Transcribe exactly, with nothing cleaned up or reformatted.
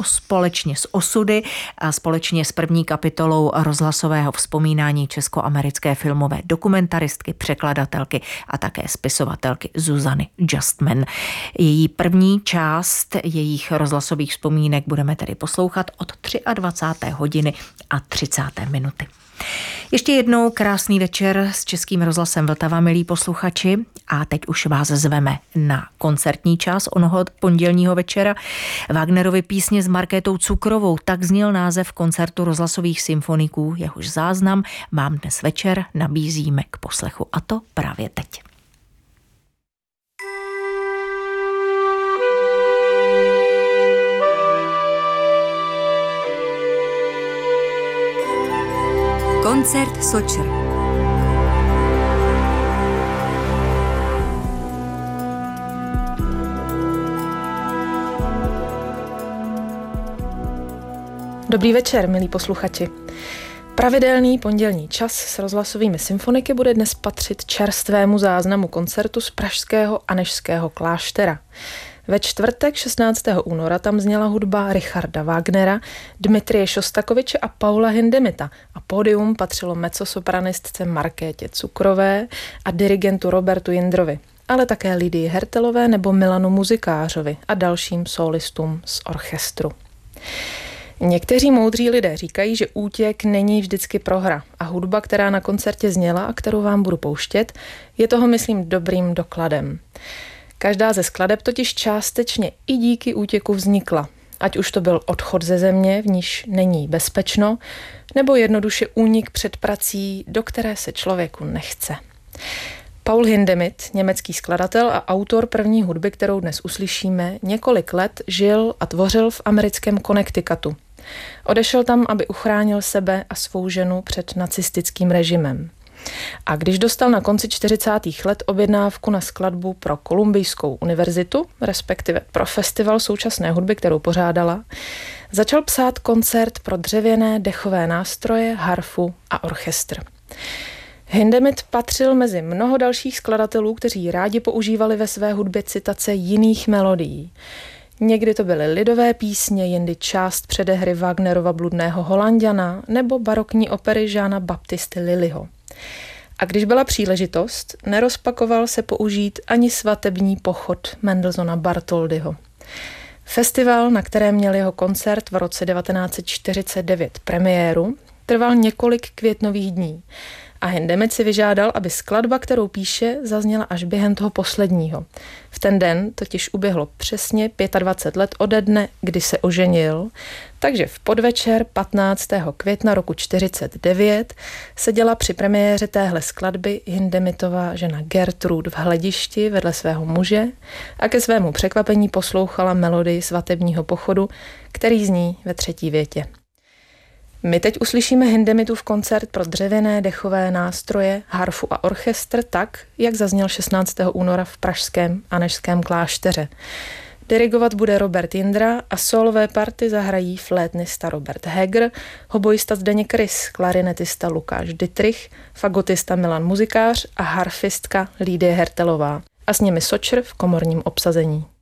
společně s osudy a společně s první kapitolou rozhlasového vzpomínání českoamerické filmové dokumentaristky, překladatelky a také spisovatelky Zuzany Justman. Její první část jejich rozhlasových vzpomínek budeme tedy poslouchat od dvacáté třetí hodiny a třicáté minuty. Ještě jednou krásný večer s Českým rozhlasem Vltava, milí posluchači, a teď už vás zveme na koncertní čas onoho pondělního večera. Wagnerovy písně s Markétou Cukrovou, tak zněl název koncertu rozhlasových symfoniků, jehož záznam vám dnes večer nabízíme k poslechu, a to právě teď. Koncert Sočr. Dobrý večer, milí posluchači. Pravidelný pondělní čas s rozhlasovými symfoniky bude dnes patřit čerstvému záznamu koncertu z pražského Anežského kláštera. Ve čtvrtek šestnáctého února tam zněla hudba Richarda Wagnera, Dmitrie Šostakoviče a Paula Hindemita a pódium patřilo mezzosopranistce Markétě Cukrové a dirigentu Robertu Jindrovi, ale také Lidii Hertelové nebo Milanu Muzikářovi a dalším solistům z orchestru. Někteří moudří lidé říkají, že útěk není vždycky prohra a hudba, která na koncertě zněla a kterou vám budu pouštět, je toho, myslím, dobrým dokladem. Každá ze skladeb totiž částečně i díky útěku vznikla, ať už to byl odchod ze země, v níž není bezpečno, nebo jednoduše únik před prací, do které se člověku nechce. Paul Hindemith, německý skladatel a autor první hudby, kterou dnes uslyšíme, několik let žil a tvořil v americkém Connecticutu. Odešel tam, aby uchránil sebe a svou ženu před nacistickým režimem. A když dostal na konci čtyřicátých let objednávku na skladbu pro Kolumbijskou univerzitu, respektive pro festival současné hudby, kterou pořádala, začal psát koncert pro dřevěné dechové nástroje, harfu a orchestr. Hindemith patřil mezi mnoho dalších skladatelů, kteří rádi používali ve své hudbě citace jiných melodií. Někdy to byly lidové písně, jindy část předehry Wagnerova Bludného Holanďana nebo barokní opery Jeana Baptisty Lillyho. A když byla příležitost, nerozpakoval se použít ani svatební pochod Mendelssohna Bartholdyho. Festival, na kterém měl jeho koncert v roce devatenáct set čtyřicet devět premiéru, trval několik květnových dní. A Hindemith si vyžádal, aby skladba, kterou píše, zazněla až během toho posledního. V ten den totiž uběhlo přesně dvacet pět let ode dne, kdy se oženil, takže v podvečer patnáctého května roku čtyřicet devět seděla při premiéře téhle skladby Hindemithova žena Gertrud v hledišti vedle svého muže a ke svému překvapení poslouchala melodii svatebního pochodu, který zní ve třetí větě. My teď uslyšíme Hindemithův koncert pro dřevěné dechové nástroje, harfu a orchestr tak, jak zazněl šestnáctého února v pražském Anežském klášteře. Dirigovat bude Robert Jindra a sólové party zahrají flétnista Robert Heger, hoboista Zdeněk Rys, klarinetista Lukáš Dittrich, fagotista Milan Muzikář a harfistka Lidie Hertelová. A s nimi Sočr v komorním obsazení.